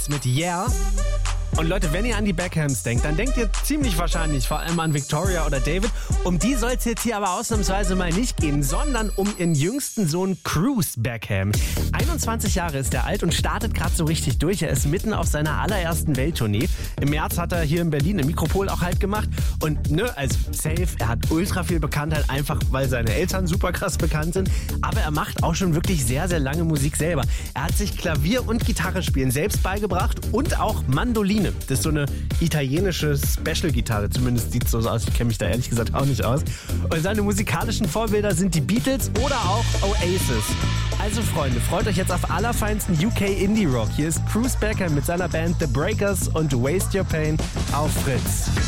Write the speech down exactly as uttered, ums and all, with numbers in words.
Beatles mit Yeah. Und Leute, wenn ihr an die Beckhams denkt, dann denkt ihr ziemlich wahrscheinlich vor allem an Victoria oder David. Um die soll es jetzt hier aber ausnahmsweise mal nicht gehen, sondern um ihren jüngsten Sohn Cruz Beckham. einundzwanzig Jahre ist er alt und startet gerade so richtig durch. Er ist mitten auf seiner allerersten Welttournee. Im März hat er hier in Berlin im Mikropol auch halt gemacht. Und ne, also safe, er hat ultra viel Bekanntheit, einfach weil seine Eltern super krass bekannt sind. Aber er macht auch schon wirklich sehr, sehr lange Musik selber. Er hat sich Klavier und Gitarre spielen selbst beigebracht und auch Mandoline. Das ist so eine italienische Special-Gitarre, zumindest sieht es so aus. Ich kenne mich da ehrlich gesagt auch nicht aus. Und seine musikalischen Vorbilder sind die Beatles oder auch Oasis. Also Freunde, freut euch jetzt auf allerfeinsten U K Indie Rock. Hier ist Cruz Beckham mit seiner Band The Breakers und Waste Your Pain auf Fritz.